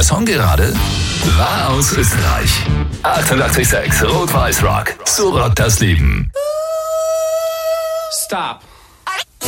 Der Song gerade war aus Österreich. 88,6 Rot-Weiß Rock. So rockt das Leben. Stop.